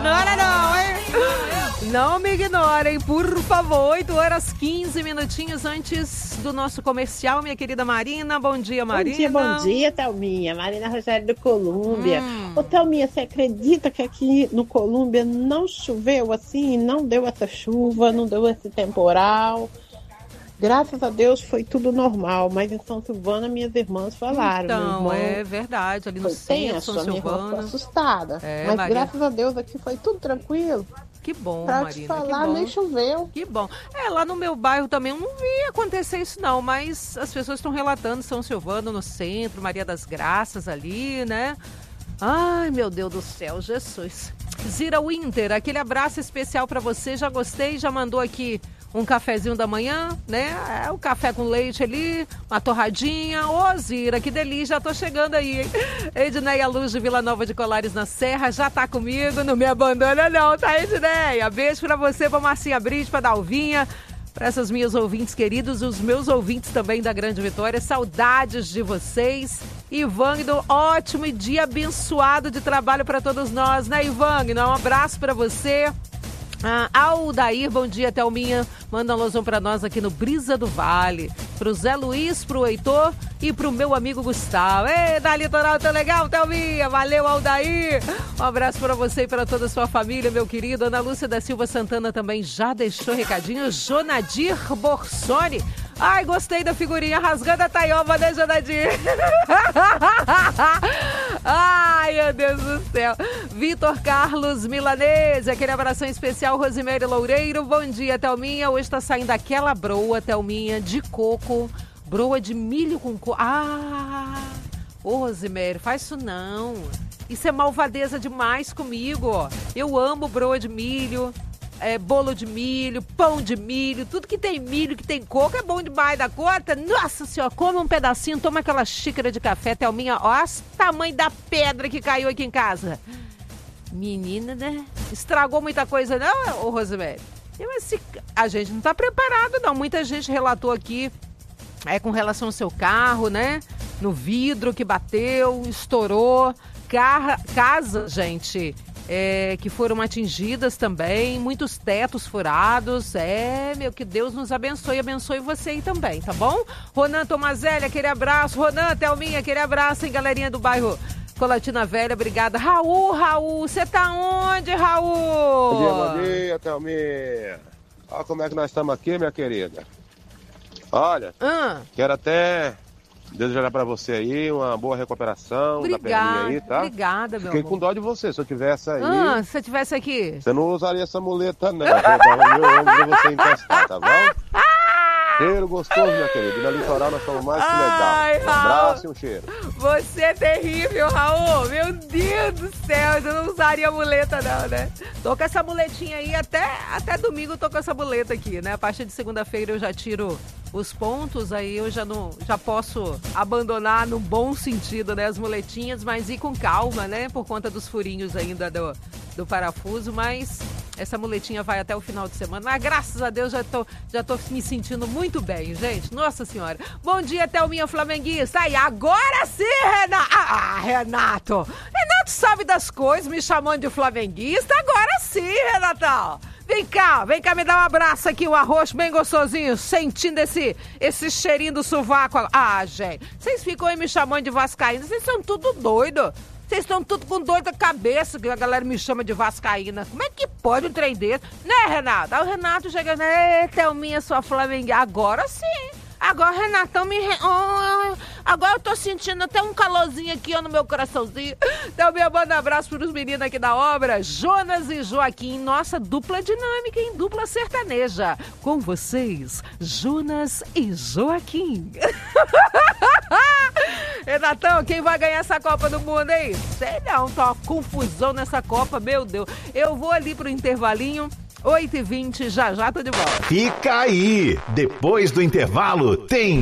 ignora não, hein? Não me ignorem, por favor. 8h15 minutinhos antes do nosso comercial, minha querida Marina. Bom dia, Marina. Bom dia, Thelminha. Marina Rogério do Colômbia. Ô, Thelminha, você acredita que aqui no Colômbia não choveu assim? Não deu essa chuva, não deu esse temporal? Graças a Deus foi tudo normal, mas em São Silvano minhas irmãs falaram. Então, é verdade, ali no centro, São Silvano. Minha irmã ficou assustada, mas Maria, graças a Deus aqui foi tudo tranquilo. Que bom, pra Marina, te falar, que bom. Nem choveu. Que bom. Lá no meu bairro também eu não vi acontecer isso não, mas as pessoas estão relatando São Silvano no centro, Maria das Graças ali, né? Ai, meu Deus do céu, Jesus. Zira Winter, aquele abraço especial pra você, já gostei, já mandou aqui um cafezinho da manhã, né? Um café com leite ali, uma torradinha. Ô, Zira, que delícia, já tô chegando aí, hein? Edneia Luz de Vila Nova de Colares na Serra, já tá comigo, não me abandona não, tá, Edneia? Beijo pra você, pra Marcinha Brito, pra Dalvinha, pra essas minhas ouvintes queridos, os meus ouvintes também da Grande Vitória, saudades de vocês. Ivânido, ótimo dia abençoado de trabalho pra todos nós, né, Ivânido? Um abraço pra você. Aldair, bom dia, Thelminha. Manda um alusão pra nós aqui no Brisa do Vale. Pro Zé Luiz, pro Heitor e pro meu amigo Gustavo. Ei, da Litoral, tá legal, Thelminha? Valeu, Aldair. Um abraço pra você e pra toda a sua família, meu querido. Ana Lúcia da Silva Santana também já deixou recadinho. Jonadir Borsoni. Ai, gostei da figurinha rasgando a taioba, né, Jonadir? Ai, meu Deus do céu. Vitor Carlos Milanese, aquele abração especial. Rosimeire Loureiro, bom dia, Thelminha. Hoje tá saindo aquela broa, Thelminha, de coco. Broa de milho com coco. Ô, Rosimeire, faz isso não. Isso é malvadeza demais comigo. Eu amo broa de milho. Bolo de milho, pão de milho, tudo que tem milho, que tem coco é bom demais da conta. Nossa senhora, come um pedacinho, toma aquela xícara de café, Thelminha, ó, o tamanho da pedra que caiu aqui em casa. Menina, né? Estragou muita coisa não, ô Rosemary? A gente não tá preparado não, muita gente relatou aqui com relação ao seu carro, né? No vidro que bateu, estourou, casa, gente... que foram atingidas também, muitos tetos furados, que Deus nos abençoe você aí também, tá bom? Ronan Tomazelli, aquele abraço, Ronan, Thelminha, aquele abraço, hein, galerinha do bairro Colatina Velha, obrigada. Raul, você tá onde, Raul? Bom dia, Thelminha. Olha como é que nós estamos aqui, minha querida. Olha, quero até... desejar pra você aí uma boa recuperação da perninha aí, tá? Obrigada, meu Fiquei amor. com dó de você, se eu tivesse aí... se você tivesse aqui... Você não usaria essa muleta, não. Eu ia dar o meu ombro pra você encostar, tá bom? Cheiro gostoso, minha querida. E na Litoral nós estamos mais que legal. Um abraço e um cheiro. Você é terrível, Raul. Meu Deus do céu, eu não usaria muleta não, né? Tô com essa muletinha aí, até domingo eu tô com essa muleta aqui, né? A partir de segunda-feira eu já tiro os pontos, aí eu já posso abandonar no bom sentido, né? As muletinhas, mas ir com calma, né? Por conta dos furinhos ainda do parafuso, mas... essa muletinha vai até o final de semana. Mas graças a Deus já tô me sentindo muito bem, gente. Nossa Senhora. Bom dia, Thelminha Flamenguista. Aí, agora sim, Renato. Renato sabe das coisas, me chamando de flamenguista. Agora sim, Renatão. Vem cá, me dá um abraço aqui, um arroz bem gostosinho, sentindo esse cheirinho do sovaco. Gente, vocês ficam aí me chamando de vascaína, vocês são tudo doido. Vocês estão tudo com dor da cabeça, que a galera me chama de vascaína. Como é que pode um trem desse? Né, Renato? Aí o Renato chega, Thelminha, sua flamenguista. Agora sim. Agora o Renatão agora eu tô sentindo até um calorzinho aqui, ó, no meu coraçãozinho. Thelminha, manda um abraço pros meninos aqui da obra. Jonas e Joaquim, nossa dupla dinâmica, hein? Dupla sertaneja. Com vocês, Jonas e Joaquim. Renatão, quem vai ganhar essa Copa do Mundo, hein? Sei não, tá uma confusão nessa Copa, meu Deus. Eu vou ali pro intervalinho, 8h20, já tô de volta. Fica aí, depois do intervalo tem